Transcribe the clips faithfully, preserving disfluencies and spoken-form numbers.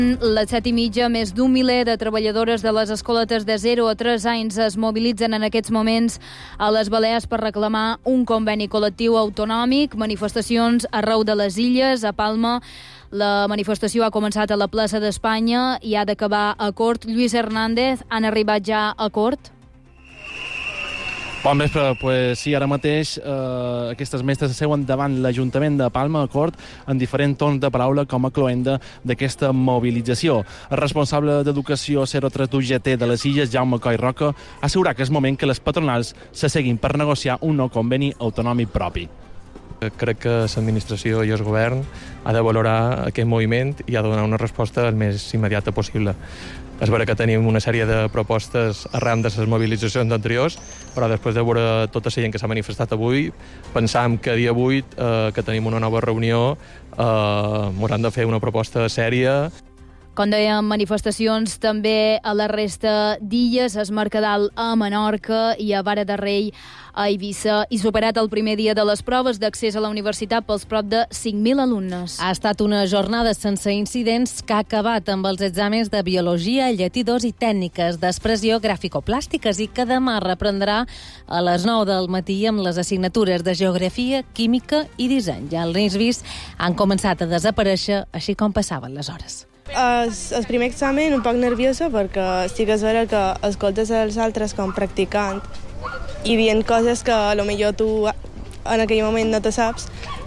Les set i mitja, més d'un miler de treballadores de les escoletes de zero a tres anys es mobilitzen en aquests moments a les Balears per reclamar un conveni col·lectiu autonòmic, manifestacions arreu de les illes, a Palma. La manifestació ha començat a la plaça d'Espanya i ha d'acabar a Cort. Lluís Hernández, han arribat ja a Cort? Bon vespre, pues sí, ara mateix eh, aquestes mestres seuen davant l'Ajuntament de Palma, a Cort, en diferents tons de paraula com a cloenda d'aquesta mobilització. El responsable d'Educació zero tres d'U G T de les Illes, Jaume Coll Roca, ha assegurat que és moment que les patronals s'asseguin per negociar un nou conveni autonòmic propi. Crec que l'administració i el govern ha de valorar aquest moviment i ha de donar una resposta el més immediata possible. És vera que tenim una sèrie de propostes arran de les mobilitzacions anteriors, però després de veure tota la gent que s'ha manifestat avui, pensam que dia vuit, eh, que tenim una nova reunió, eh, ens han de fer una proposta sèria. Com dèiem, manifestacions també a la resta d'illes, a Es Mercadal a Menorca i a Vara de Rei a Eivissa, i superat el primer dia de les proves d'accés a la universitat pels prop de cinc mil alumnes. Ha estat una jornada sense incidents que ha acabat amb els exàmens de Biologia, Llatí dos i Tècniques d'Expressió Graficoplàstiques i que demà reprendrà a les nou del matí amb les assignatures de Geografia, Química i Disseny. Ja els NISBIs han començat a desaparèixer, així com passaven les hores. El, el primer examen un poc nerviosa perquè sí que és vera que escoltes els altres com practicant i dient coses que a lo millor tu en aquell moment no te saps,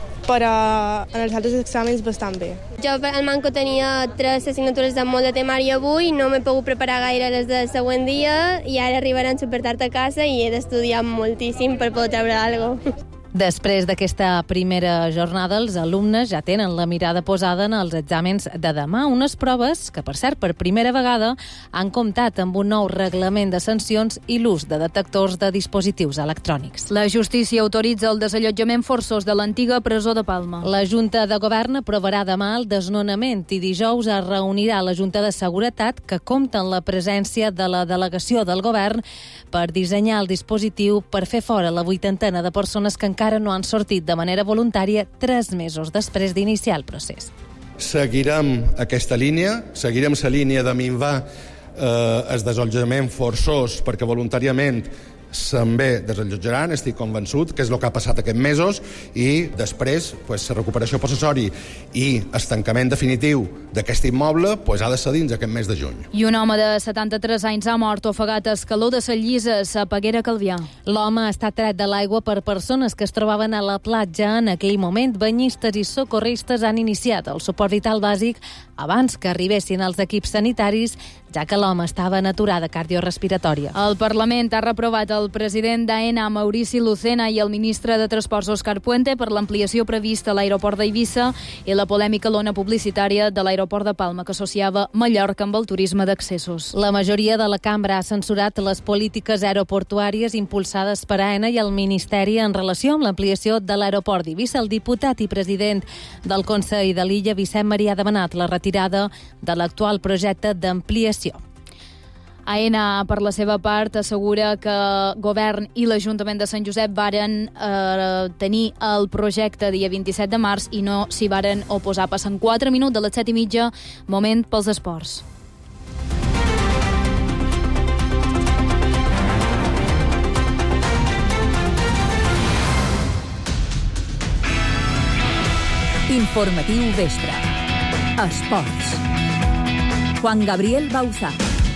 però en els altres exàmens bastant bé. Jo al manco tenia tres assignatures de molt de temari avui, no m'he pogut preparar gaire les del següent dia i ara arribaran supertard a casa i he d'estudiar moltíssim per poder treure alguna cosa. Després d'aquesta primera jornada, els alumnes ja tenen la mirada posada en els exàmens de demà, unes proves que, per cert, per primera vegada han comptat amb un nou reglament de sancions i l'ús de detectors de dispositius electrònics. La justícia autoritza el desallotjament forçós de l'antiga presó de Palma. La Junta de Govern aprovarà demà el desnonament i dijous es reunirà la Junta de Seguretat, que compta amb la presència de la delegació del Govern per dissenyar el dispositiu per fer fora la vuitantena de persones que encara encara no han sortit de manera voluntària tres mesos després d'iniciar el procés. Seguirem aquesta línia, seguirem la línia de minvar eh, el desallotjament forçós perquè voluntàriament també desallotjaran, estic convençut, que és el que ha passat aquests mesos, i després pues, la recuperació possessori i el tancament definitiu d'aquest immoble pues, ha de ser dins aquest mes de juny. I un home de setanta-tres anys ha mort ofegat a escaló de Sant Llises, a Peguera Calvià. L'home ha estat tret de l'aigua per persones que es trobaven a la platja. En aquell moment, banyistes i socorristes han iniciat el suport vital bàsic abans que arribessin els equips sanitaris, ja que l'home estava en aturada cardiorespiratòria. El Parlament ha reprovat el president d'AENA, Maurici Lucena, i el ministre de Transports, Òscar Puente, per l'ampliació prevista a l'aeroport d'Eivissa i la polèmica lona publicitària de l'aeroport de Palma, que associava Mallorca amb el turisme d'accessos. La majoria de la cambra ha censurat les polítiques aeroportuàries impulsades per AENA i el Ministeri en relació amb l'ampliació de l'aeroport d'Eivissa. El diputat i president del Consell de l'Illa, Vicent Maria, ha demanat la retirada de l'actual projecte d'ampliació. AENA, per la seva part, assegura que Govern i l'Ajuntament de Sant Josep varen eh, tenir el projecte dia vint-i-set de març i no s'hi varen oposar. Passen quatre minuts de les set i mitja, moment pels esports. Informatiu Vespre. Esports. Juan Gabriel Bauzá.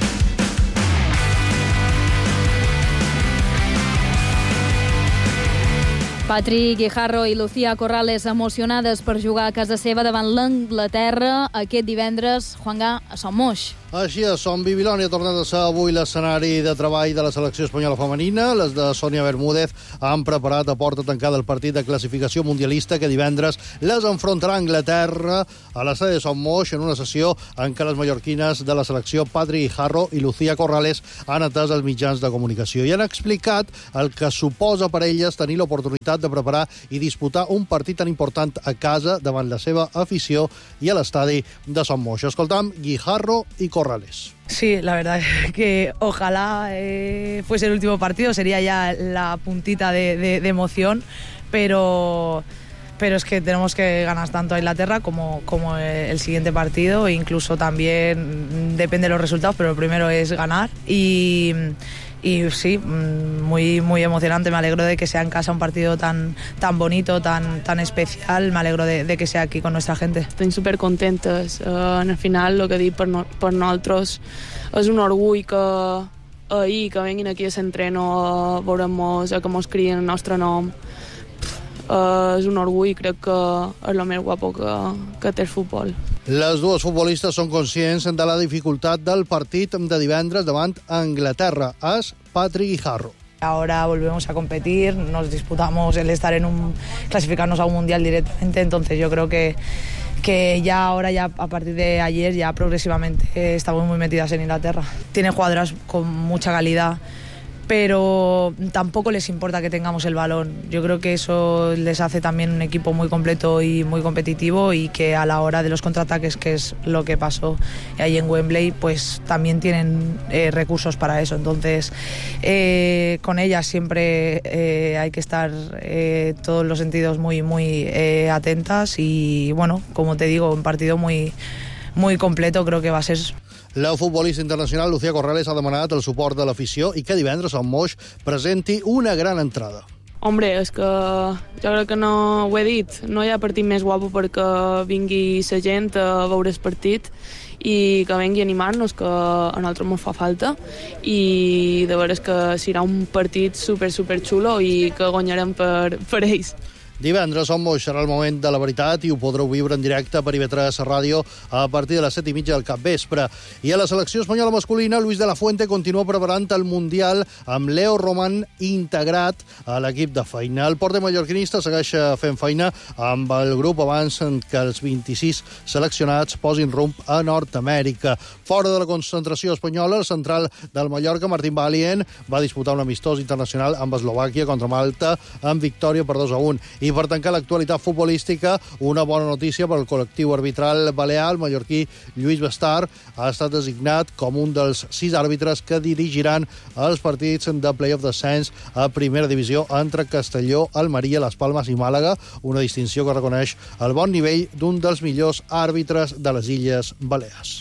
Patrick Guijarro i Lucía Corrales emocionades per jugar a casa seva davant l'Anglaterra aquest divendres, Juanga, a Son Moix. Així és, Son Bibiloni ha tornat a ser avui l'escenari de treball de la selecció espanyola femenina. Les de Sònia Bermúdez han preparat a porta tancada el partit de classificació mundialista que divendres les enfrontarà a Anglaterra a la sede de Son Moix en una sessió en què les mallorquines de la selecció Patrick Guijarro i Lucía Corrales han atès els mitjans de comunicació i han explicat el que suposa per elles tenir l'oportunitat de preparar i disputar un partit tan important a casa davant la seva afició i a l'estadi de Son Moix. Escoltam Guijarro i Corrales. Sí, la verdad es que ojalá eh, fuese el último partido, sería ya la puntita de, de, de emoción, pero pero es que tenemos que ganar tanto a Inglaterra como, como el siguiente partido, e incluso también depende de los resultados, pero lo primero es ganar. Y, y sí, muy, muy emocionante, me alegro de que sea en casa un partido tan, tan bonito, tan, tan especial, me alegro de, de que sea aquí con nuestra gente. Estem supercontentes, uh, en el final el que dic per, no, per nosaltres és un orgull que ahir que venguin aquí a l'entreno a veure'm-nos, a que mos crien el nostre nom. Uh, és un orgull, crec que és el més guapo que, que té el futbol. Les dues futbolistes són conscients de la dificultat del partit de divendres davant Anglaterra. És Patrick Guijarro. Ahora volvemos a competir, nos disputamos el estar en un, clasificarnos a un mundial directamente, entonces yo creo que, que ya ahora, ya a partir de ayer, ya progresivamente estamos muy metidas en Inglaterra. Tiene jugadoras con mucha calidad, pero tampoco les importa que tengamos el balón. Yo creo que eso les hace también un equipo muy completo y muy competitivo, y que a la hora de los contraataques, que es lo que pasó ahí en Wembley, pues también tienen eh, recursos para eso. Entonces, eh, con ellas siempre eh, hay que estar eh, todos los sentidos muy, muy eh, atentas, y bueno, como te digo, un partido muy, muy completo creo que va a ser. La futbolista internacional Lucía Corrales ha demanat el suport de l'afició i que divendres el Moix presenti una gran entrada. Hombre, és que jo crec que no ho he dit, no hi ha partit més guapo perquè vingui la gent a veure el partit i que vengui a animar-nos, que a nosaltres ens fa falta, i de veres que serà un partit super, super xulo i que guanyarem per, per ells. Divendres el Moix serà el moment de la veritat i ho podreu viure en directe per I V tres Ràdio a partir de les set i mitja del capvespre. I a la selecció espanyola masculina, Luis de la Fuente continua preparant el Mundial amb Leo Román integrat a l'equip de feina. El porter mallorquinista segueix fent feina amb el grup abans que els vint-i-sis seleccionats posin rumb a Nord-Amèrica. Fora de la concentració espanyola, el central del Mallorca, Martín Valient, va disputar un amistós internacional amb Eslovàquia contra Malta amb victòria per dos a un. I per tancar l'actualitat futbolística, una bona notícia per al col·lectiu arbitral balear. El mallorquí Lluís Bastar ha estat designat com un dels sis àrbitres que dirigiran els partits de play-off d'ascens a primera divisió entre Castelló, Almeria, Las Palmes i Màlaga, una distinció que reconeix el bon nivell d'un dels millors àrbitres de les Illes Balears.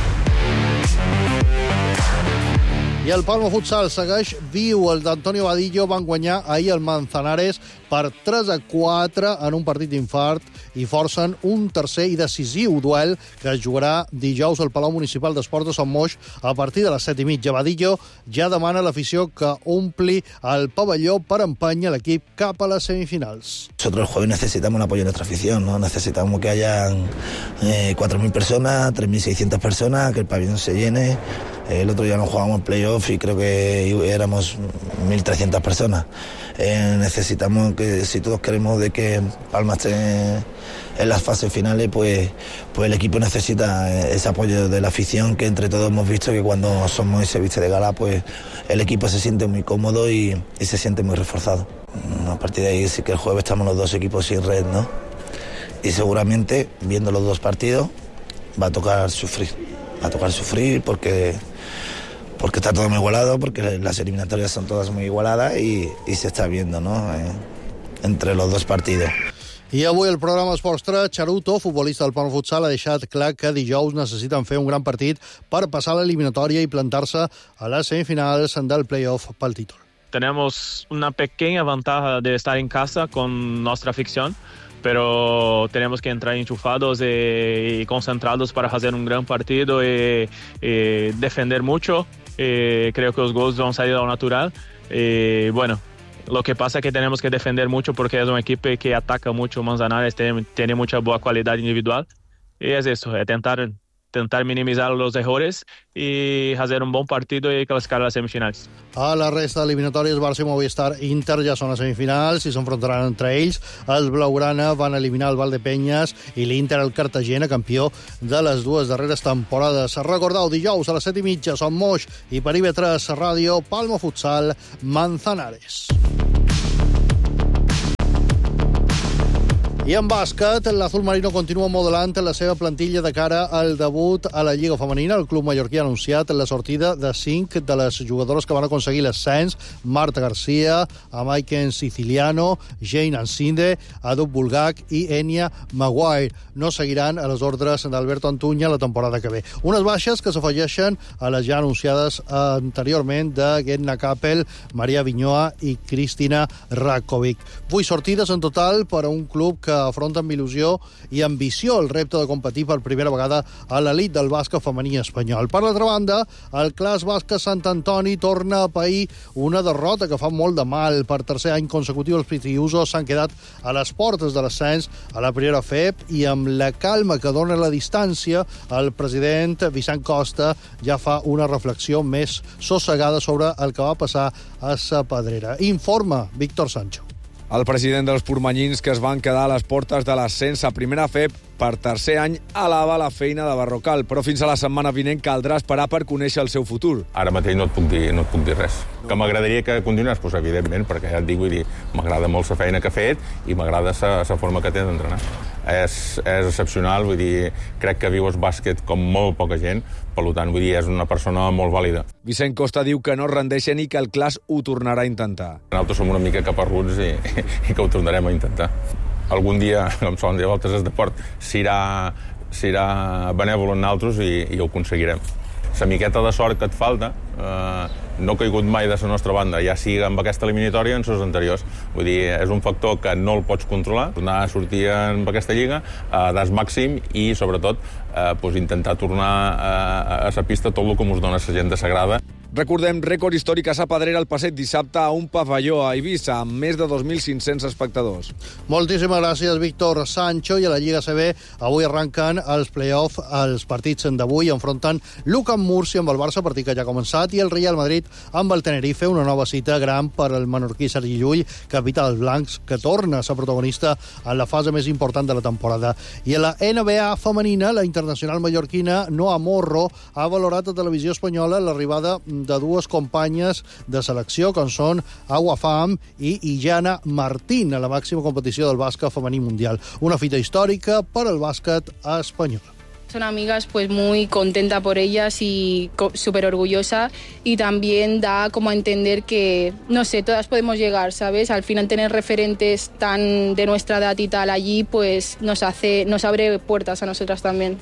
I el Palma Futsal segueix viu. Els d'Antonio Vadillo van guanyar ahir el Manzanares per tres a quatre en un partit d'infart i forcen un tercer i decisiu duel que es jugarà dijous al Palau Municipal d'Esports de Sant Moix a partir de les set i mitja. Vadillo ja demana a l'afició que ompli el pavelló per empènyer l'equip cap a les semifinals. Nosotros el jueves necesitamos el apoyo de nuestra afición, ¿no? Necesitamos que hayan eh, cuatro mil personas, tres mil seiscientas personas, que el pabellón se llene. El otro día nos jugamos playoff y creo que éramos mil trescientas personas. Eh, necesitamos que, si todos queremos de que Palma esté en las fases finales, pues, pues el equipo necesita ese apoyo de la afición, que entre todos hemos visto que cuando somos ese viste de gala, pues el equipo se siente muy cómodo y, y se siente muy reforzado. A partir de ahí sí que el jueves estamos los dos equipos sin red, ¿no? Y seguramente, viendo los dos partidos, va a tocar sufrir. Va a tocar sufrir porque... porque está todo muy igualado, porque las eliminatorias son todas muy igualadas y, y se está viendo, ¿no? Eh, entre los dos partidos. I avui el programa Esports tres, Charuto, futbolista del Palma Futsal, ha deixat clar que dijous necessiten fer un gran partit per passar l'eliminatòria i plantar-se a les semifinals del play-off pel títol. Tenemos una pequeña ventaja de estar en casa con nuestra afición, pero tenemos que entrar enchufados y, y concentrados para hacer un gran partido y, y defender mucho. Y creo que los goles van a salir a lo natural. Y bueno, lo que pasa es que tenemos que defender mucho porque es un equipo que ataca mucho. Manzanares tiene, tiene mucha buena calidad individual. Y es eso, es tentar, tentar minimizar los errores y hacer un buen partido y clasificar a las semifinals. A la resta d'eliminatòries, Barça i Movistar Inter ja són a semifinals i s'enfrontaran entre ells. Els blaugrana van eliminar el Valdepeñas i l'Inter el Cartagena, campió de les dues darreres temporades. Recordeu, dijous a les set i mitja, Sant Moix i per I V tres Ràdio, Palma Futsal, Manzanares. I en bàsquet, l'Azul Marino continua modelant la seva plantilla de cara al debut a la Lliga Femenina. El club mallorquí ha anunciat la sortida de cinc de les jugadores que van aconseguir l'ascens: Marta García, Amaiken Siciliano, Jane Ansinde, Adup Bulgak i Enya Maguire. No seguiran a les ordres d'Alberto Antuña la temporada que ve. Unes baixes que s'afegeixen a les ja anunciades anteriorment de Getna Capel, Maria Vinyoa i Cristina Rakovic. Vuit sortides en total per a un club que afronta amb il·lusió i ambició el repte de competir per primera vegada a l'elit del bàsquet femení espanyol. Per l'altra banda, el Clas Bàsquet Sant Antoni torna a pair una derrota que fa molt de mal. Per tercer any consecutiu, els pitiusos s'han quedat a les portes de l'ascens a la primera F E P i amb la calma que dona la distància, el president Vicent Costa ja fa una reflexió més sossegada sobre el que va passar a Sa Pedrera. Informa Víctor Sancho. El president dels pormanyins, que es van quedar a les portes de l'ascens a primera F E P per tercer any, alaba la feina de Barrocal, però fins a la setmana vinent caldrà esperar per conèixer el seu futur. Ara mateix no et puc dir, no et puc dir res. Que m'agradaria que continués? Doncs evidentment, perquè ja et dic, vull dir, m'agrada molt la feina que ha fet i m'agrada la forma que té d'entrenar. És, és excepcional, vull dir, crec que viu el bàsquet com molt poca gent, per tant, vull dir, és una persona molt vàlida. Vicent Costa diu que no rendeixen i que el Clas ho tornarà a intentar. Nosaltres som una mica caparruts i, i que ho tornarem a intentar. Algun dia, com solen dir voltes, el deport serà, serà benèvol en nosaltres i, i ho aconseguirem. La miqueta de sort que et falta eh, no ha caigut mai de la nostra banda, ja sigui amb aquesta eliminatòria o en les anteriors. Vull dir, és un factor que no el pots controlar, tornar a sortir en aquesta lliga, a das màxim i, sobretot, eh, pues, intentar tornar a, a la pista tot el que ens dona la gent de Sagrada. Recordem, rècord històric a Sa Pedrera el passat dissabte a un pavelló a Eivissa amb més de dos mil cinc-cents espectadors. Moltíssimes gràcies, Víctor Sancho. I a la Lliga C B avui arranquen els play-off. Els partits d'avui enfronten l'Ucam Múrcia amb el Barça, partit que ja ha començat, i el Real Madrid amb el Tenerife, una nova cita gran per al menorquí Sergi Llull, capità dels blancs, que torna a ser protagonista en la fase més important de la temporada. I a la N B A femenina, la internacional mallorquina Noa Morro ha valorat a Televisió Espanyola l'arribada de dues companyes de selecció, com són Agua Fam i Ijana Martín, a la màxima competició del bàsquet femení mundial. Una fita històrica per al bàsquet espanyol. Son amigas, pues muy contenta por ellas y súper orgullosa, y también da como a entender que, no sé, todas podemos llegar, ¿sabes? Al final tener referentes tan de nuestra edad y tal allí, pues nos hace, nos abre puertas a nosotras también.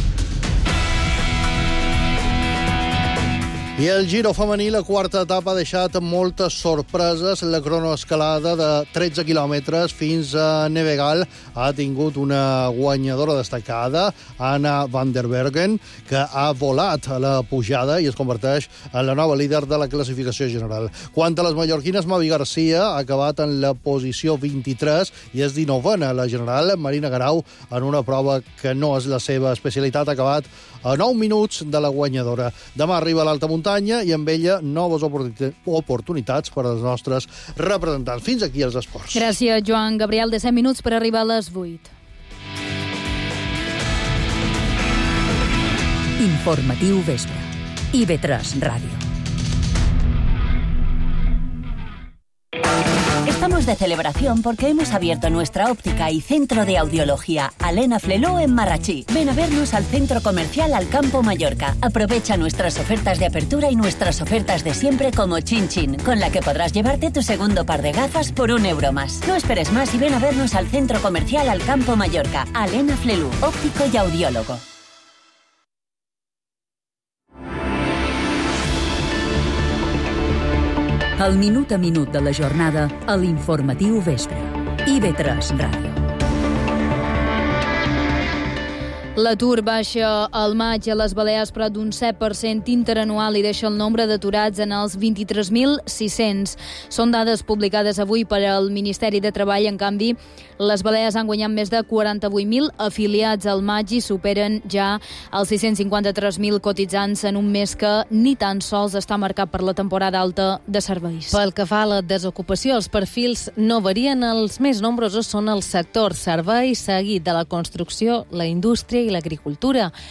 I el Giro femení, la quarta etapa, ha deixat moltes sorpreses. La cronoescalada de tretze quilòmetres fins a Nevegal ha tingut una guanyadora destacada, Anna van der Bergen, que ha volat a la pujada i es converteix en la nova líder de la classificació general. Quant a les mallorquines, Mavi Garcia ha acabat en la posició vint-i-tres i és dinovena la general. Marina Garau, en una prova que no és la seva especialitat, ha acabat a nou minuts de la guanyadora. Demà arriba a l'alta muntanya i amb ella noves oportunitats per als nostres representants. Fins aquí els esports. Gràcies, Joan Gabriel. De set minuts per arribar a les vuit. Informatiu Vespre. I V tres Ràdio. Estamos de celebración porque hemos abierto nuestra óptica y centro de audiología Alena Fleló en Marrachí. Ven a vernos al centro comercial Alcampo Mallorca. Aprovecha nuestras ofertas de apertura y nuestras ofertas de siempre como Chin Chin, con la que podrás llevarte tu segundo par de gafas por un euro más. No esperes más y ven a vernos al centro comercial Alcampo Mallorca. Alena Fleló, óptico y audiólogo. El minut a minut de la jornada a l'Informatiu Vespre. I V tres Ràdio. L'atur baixa al maig a les Balears prop d'un set per cent interanual i deixa el nombre d'aturats en els vint-i-tres mil sis-cents. Són dades publicades avui per al Ministeri de Treball. En canvi, les Balears han guanyat més de quaranta-vuit mil afiliats al maig i superen ja els sis-cents cinquanta-tres mil cotitzants en un mes que ni tan sols està marcat per la temporada alta de serveis. Pel que fa a la desocupació, els perfils no varien. Els més nombrosos són el sector serveis, seguit de la construcció, la indústria i l'agricultura.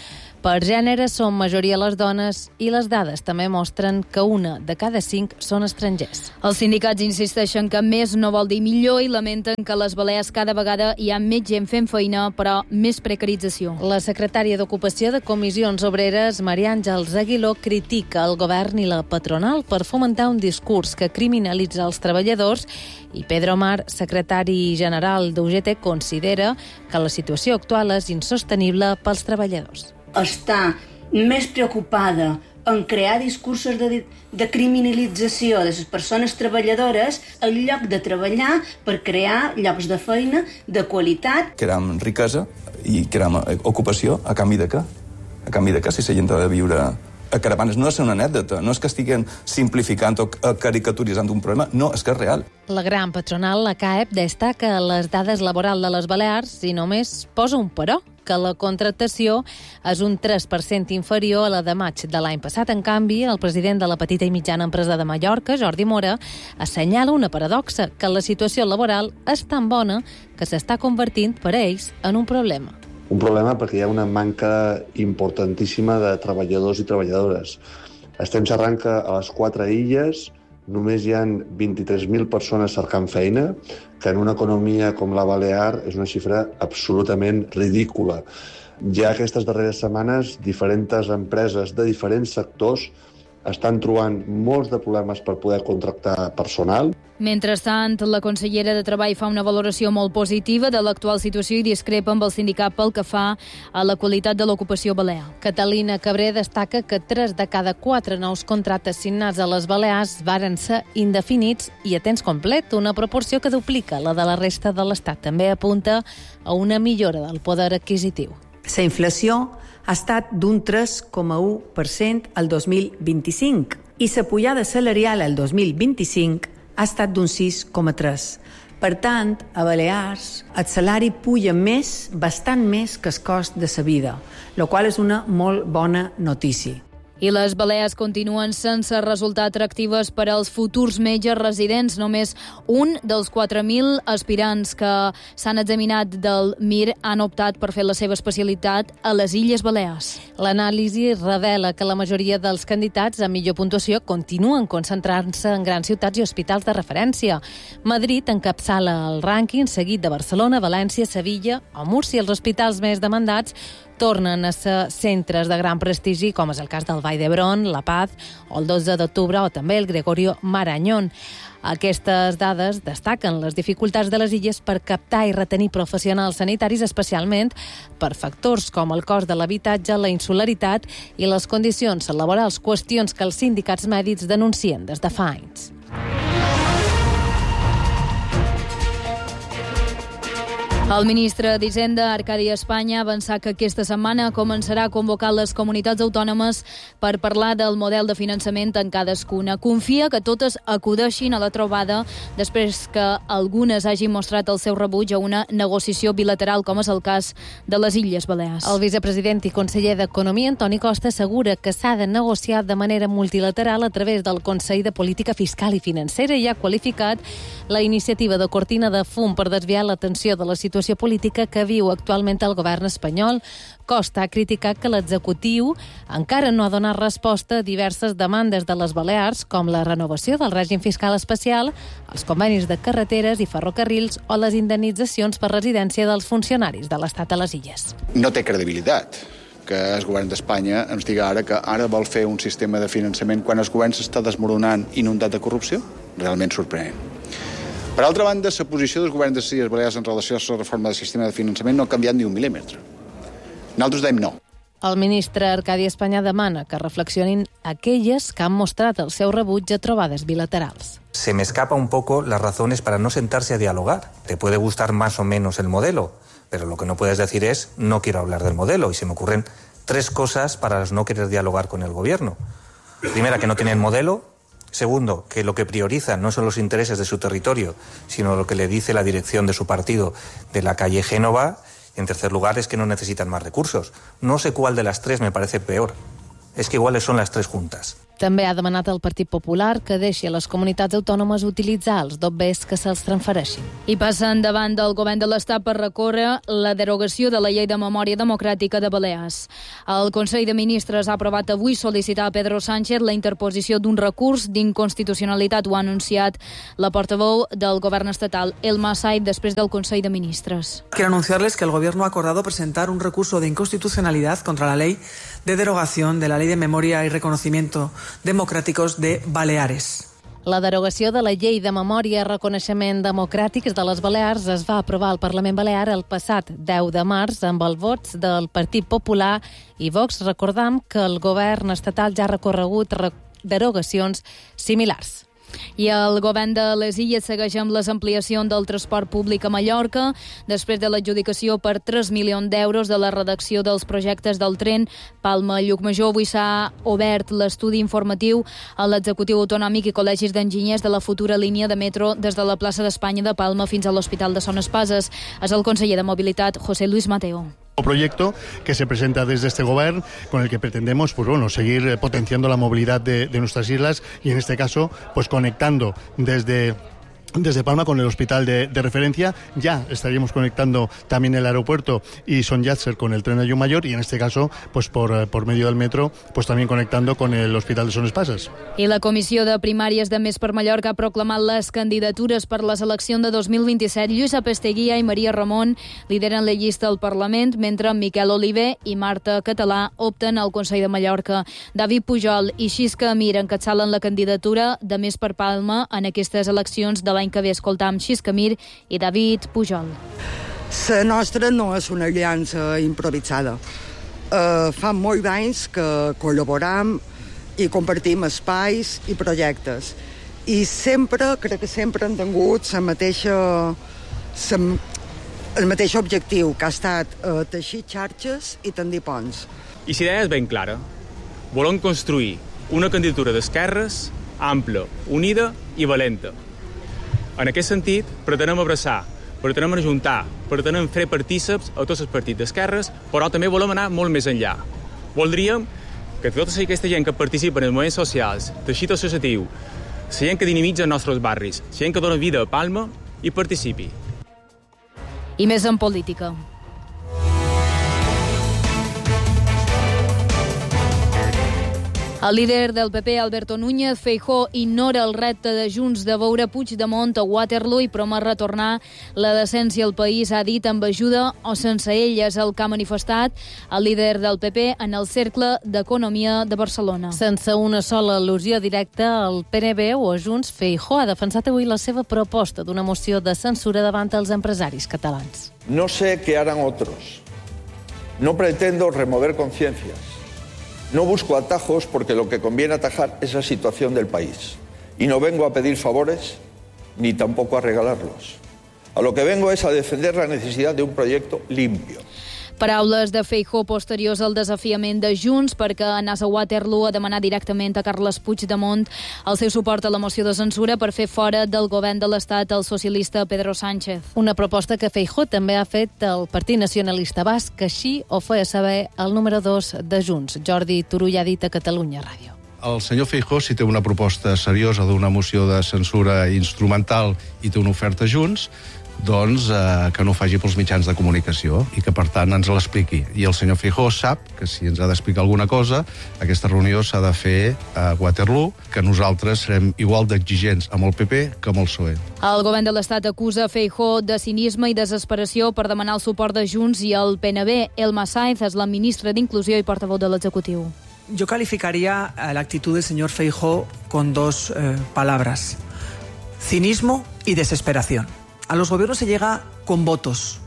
Per gènere són majoria les dones i les dades també mostren que una de cada cinc són estrangers. Els sindicats insisteixen que més no vol dir millor i lamenten que a les Balears cada vegada hi ha més gent fent feina, però més precarització. La secretària d'Ocupació de Comissions Obreres, Maria Àngels Aguiló, critica el govern i la patronal per fomentar un discurs que criminalitza els treballadors i Pedro Mar, secretari general d'U G T, considera que la situació actual és insostenible pels treballadors. Està més preocupada en crear discursos de, de criminalització de les persones treballadores en lloc de treballar per crear llocs de feina de qualitat. Creem riquesa i creem ocupació a canvi de què? A canvi de què si la gent ha de viure a caravanes? No és una anècdota, no és que estiguin simplificant o caricaturitzant un problema, no, és que és real. La gran patronal, la C A E P, destaca les dades laborals de les Balears i només posa un però, que la contractació és un tres per cent inferior a la de maig de l'any passat. En canvi, el president de la petita i mitjana empresa de Mallorca, Jordi Mora, assenyala una paradoxa, que la situació laboral és tan bona que s'està convertint per a ells en un problema. Un problema perquè hi ha una manca importantíssima de treballadors i treballadores. Estem xerrant que a les quatre illes només hi ha vint-i-tres mil persones cercant feina, que en una economia com la Balear és una xifra absolutament ridícula. Ja aquestes darreres setmanes, diferents empreses de diferents sectors estan trobant molts de problemes per poder contractar personal. Mentrestant, la consellera de Treball fa una valoració molt positiva de l'actual situació i discrepa amb el sindicat pel que fa a la qualitat de l'ocupació balear. Catalina Cabré destaca que tres de cada quatre nous contractes signats a les Balears varen ser indefinits i a temps complet, una proporció que duplica la de la resta de l'Estat. També apunta a una millora del poder adquisitiu. La inflació ha estat d'un tres coma u per cent el dos mil vint-i-cinc i la pujada salarial el dos mil vint-i-cinc ha estat d'un sis coma tres. Per tant, a Balears el salari puja més, bastant més que el cost de la vida, la qual és una molt bona notícia. I les Balears continuen sense resultar atractives per als futurs metges residents. Només un dels quatre mil aspirants que s'han examinat del M I R han optat per fer la seva especialitat a les Illes Balears. L'anàlisi revela que la majoria dels candidats amb millor puntuació continuen concentrant-se en grans ciutats i hospitals de referència. Madrid encapçala el rànquing, seguit de Barcelona, València, Sevilla o Múrcia. Els hospitals més demandats tornen a ser centres de gran prestigi, com és el cas del Vall d'Hebron, La Paz, o el dotze d'octubre, o també el Gregorio Marañón. Aquestes dades destaquen les dificultats de les illes per captar i retenir professionals sanitaris, especialment per factors com el cost de l'habitatge, la insularitat i les condicions laborals, qüestions que els sindicats mèdics denuncien des de fa anys. El ministre d'Hisenda, Arcadi Espanya, ha avançat que aquesta setmana començarà a convocar les comunitats autònomes per parlar del model de finançament en cadascuna. Confia que totes acudeixin a la trobada després que algunes hagin mostrat el seu rebuig a una negociació bilateral, com és el cas de les Illes Balears. El vicepresident i conseller d'Economia, Antoni Costa, assegura que s'ha de negociar de manera multilateral a través del Consell de Política Fiscal i Financera i ha qualificat la iniciativa de cortina de fum per desviar l'atenció de la situació situació política que viu actualment el govern espanyol. Costa ha criticat que l'executiu encara no ha donat resposta a diverses demandes de les Balears, com la renovació del règim fiscal especial, els convenis de carreteres i ferrocarrils o les indemnitzacions per residència dels funcionaris de l'Estat a les Illes. No té credibilitat que el govern d'Espanya ens diga ara que ara vol fer un sistema de finançament quan el govern s'està desmoronant inundat de corrupció. Realment sorprenent. Per altra banda, la posició del govern de les Illes Balears en relació a la reforma del sistema de finançament no ha canviat ni un mil·límetre. Nosaltres dèiem no. El ministre Arcadi Espanya demana que reflexionin aquelles que han mostrat el seu rebuig a trobades bilaterals. Se me escapa un poco las razones para no sentarse a dialogar. Te puede gustar más o menos el modelo, pero lo que no puedes decir es no quiero hablar del modelo. Y se me ocurren tres cosas para no querer dialogar con el gobierno. Primera, que no tienen modelo. Segundo, que lo que priorizan no son los intereses de su territorio, sino lo que le dice la dirección de su partido de la calle Génova. Y en tercer lugar, es que no necesitan más recursos. No sé cuál de las tres me parece peor. Es que iguales son las tres juntas. També ha demanat al Partit Popular que deixi a les comunitats autònomes utilitzar els dobbers que se'ls transfereixin. I passen davant del govern de l'Estat per recórrer la derogació de la Llei de Memòria Democràtica de Balears. El Consell de Ministres ha aprovat avui sol·licitar a Pedro Sánchez la interposició d'un recurs d'inconstitucionalitat. Ho ha anunciat la portaveu del govern estatal, Elma Said, després del Consell de Ministres. Quiero anunciarles que el Gobierno ha acordado presentar un recurso de inconstitucionalidad contra la ley de derogación de la Ley de Memoria y Reconocimiento Democráticos de Baleares. La derogació de la Llei de Memòria i Reconeixement Democràtics de les Balears es va aprovar al Parlament Balear el passat deu de març amb els vots del Partit Popular i Vox. Recordam que el govern estatal ja ha recorregut derogacions similars. I el govern de les Illes segueix amb les ampliacions del transport públic a Mallorca després de l'adjudicació per tres milions d'euros de la redacció dels projectes del tren Palma-Llucmajor. Avui s'ha obert l'estudi informatiu a l'executiu autonòmic i col·legis d'enginyers de la futura línia de metro des de la plaça d'Espanya de Palma fins a l'Hospital de Son Espases. És el conseller de Mobilitat, José Luis Mateo. Un proyecto que se presenta desde este gobierno con el que pretendemos pues bueno, seguir potenciando la movilidad de, de nuestras islas y en este caso pues conectando desde... Desde Palma con el hospital de, de referencia. Ya estaríamos conectando también el aeropuerto y Son Llàtzer con el tren de Llucmajor y en este caso pues por, por medio del metro pues también conectando con el hospital de Son Espases. I la Comissió de Primàries de Més per Mallorca ha proclamat les candidatures per les eleccions de dos mil vint-i-set. Lluïsa Pesteguia i Maria Ramon lideren la llista al Parlament, mentre Miquel Oliver i Marta Català opten al Consell de Mallorca. David Pujol i Xisca Amir encapçalen la candidatura de Més per Palma en aquestes eleccions de l'any que ve. Escoltam Xisca Amir i David Pujol. La nostra no és una aliança improvisada. Uh, fa molts anys que col·laboram i compartim espais i projectes. I sempre, crec que sempre han tingut la mateixa, la, el mateix objectiu, que ha estat uh, teixir xarxes i tendir ponts. I la idea és ben clara. Volem construir una candidatura d'esquerres ampla, unida i valenta. En aquest sentit, pretenem abraçar, pretenem ajuntar, pretenem fer partíceps a tots els partits d'esquerres, però també volem anar molt més enllà. Voldríem que tota aquesta gent que participa en els moviments socials, teixit associatiu, la gent que dinamitza els nostres barris, la gent que dona vida a Palma, hi participi. I més en política. El líder del P P, Alberto Núñez Feijóo, ignora el repte de Junts de veure Puigdemont a Waterloo i promet retornar la decència al país, ha dit, amb ajuda o sense ell. És el que ha manifestat el líder del P P en el Cercle d'Economia de Barcelona. Sense una sola al·lusió directa al P N B o a Junts, Feijóo ha defensat avui la seva proposta d'una moció de censura davant els empresaris catalans. No sé qué harán otros. No pretendo remover conciencias. No busco atajos porque lo que conviene atajar es la situación del país. Y no vengo a pedir favores ni tampoco a regalarlos. A lo que vengo es a defender la necesidad de un proyecto limpio. Paraules de Feijóo posteriors al desafiament de Junts perquè anés a Waterloo a demanar directament a Carles Puigdemont el seu suport a la moció de censura per fer fora del govern de l'Estat el socialista Pedro Sánchez. Una proposta que Feijóo també ha fet el Partit Nacionalista Basc, que així ho feia saber el número dos de Junts. Jordi Turull ha dit a Catalunya Ràdio. El senyor Feijóo, si té una proposta seriosa d'una moció de censura instrumental i té una oferta Junts, doncs eh, que no ho faci pels mitjans de comunicació i que, per tant, ens l'expliqui. I el senyor Feijóo sap que si ens ha d'explicar alguna cosa, aquesta reunió s'ha de fer a Waterloo, que nosaltres serem igual d'exigents amb el P P que amb el P S O E. El govern de l'Estat acusa Feijóo de cinisme i desesperació per demanar el suport de Junts i el P N B. Elma Sainz és la ministra d'Inclusió i portaveu de l'executiu. Yo calificaría la actitud del señor Feijóo con dos eh, palabras: cinismo y desesperación. A los gobiernos se llega con votos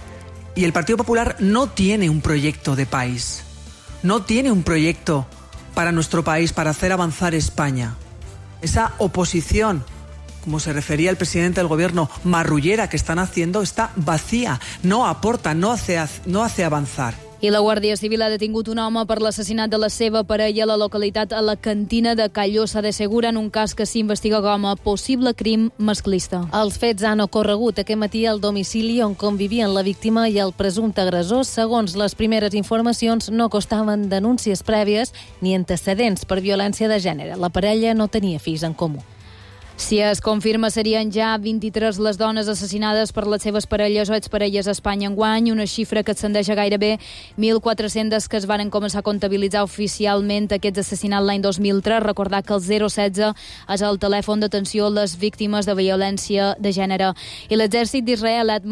y el Partido Popular no tiene un proyecto de país, no tiene un proyecto para nuestro país, para hacer avanzar España. Esa oposición, como se refería el presidente del gobierno, marrullera que están haciendo, está vacía, no aporta, no hace, no hace avanzar. I la Guàrdia Civil ha detingut un home per l'assassinat de la seva parella a la localitat a la Cantina de Callosa de Segura en un cas que s'investiga com a possible crim masclista. Els fets han ocorregut aquest matí al domicili on convivien la víctima i el presumpte agressor. Segons les primeres informacions, no costaven denúncies prèvies ni antecedents per violència de gènere. La parella no tenia fills en comú. Si es confirma, serien ja vint-i-tres les dones assassinades per les seves parelles o exparelles a Espanya enguany, una xifra que ascendeix a gairebé mil quatre-cents que es van començar a comptabilitzar oficialment aquests assassinats l'any dos mil tres. Recordar que el zero setze és el telèfon d'atenció a les víctimes de violència de gènere. I l'exèrcit d'Israel ha